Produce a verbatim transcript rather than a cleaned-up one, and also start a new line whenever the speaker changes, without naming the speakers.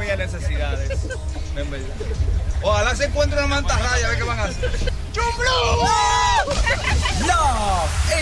había necesidad de eso. En verdad. Ojalá se encuentre una mantarraya, a ver qué van a hacer. ¡Chumblu!
Love